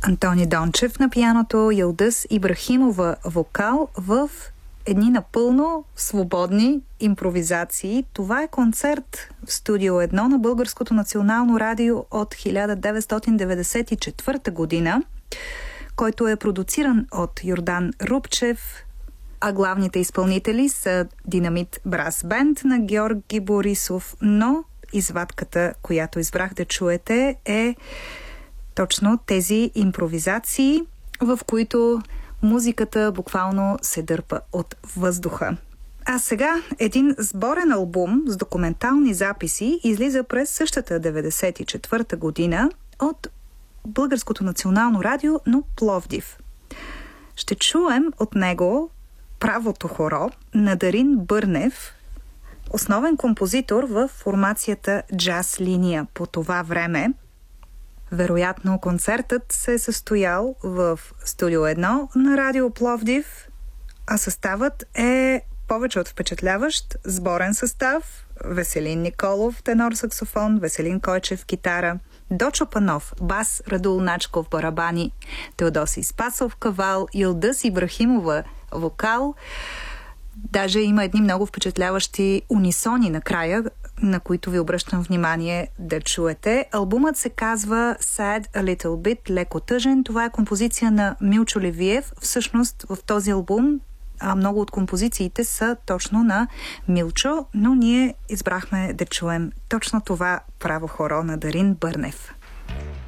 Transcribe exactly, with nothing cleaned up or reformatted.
Антони Дончев на пианото, Йылдыз Ибрахимова вокал в едни напълно свободни импровизации. Това е концерт в Студио едно на Българското национално радио от хиляда деветстотин деветдесет и четвърта година, който е продуциран от Йордан Рупчев, а главните изпълнители са Динамит Брас Бенд на Георги Борисов, но извадката, която избрах да чуете, е точно тези импровизации, в които музиката буквално се дърпа от въздуха. А сега един сборен албум с документални записи излиза през същата деветдесет и четвърта година от Българското национално радио, но Пловдив. Ще чуем от него правото хоро на Дарин Бърнев, основен композитор в формацията Джаз Линия по това време. Вероятно концертът се е състоял в Студио едно на радио Пловдив, а съставът е повече от впечатляващ. Сборен състав: Веселин Николов тенор саксофон, Веселин Койчев китара, Дочо Панов бас, Радул Начков барабани, Теодосий Спасов кавал, Йылдыз Ибрахимова вокал. Даже има едни много впечатляващи унисони накрая, на които ви обръщам внимание да чуете. Албумът се казва Sad a Little Bit, леко тъжен. Това е композиция на Милчо Левиев. Всъщност в този албум а много от композициите са точно на Милчо, но ние избрахме да чуем точно това право хоро на Дарин Бърнев.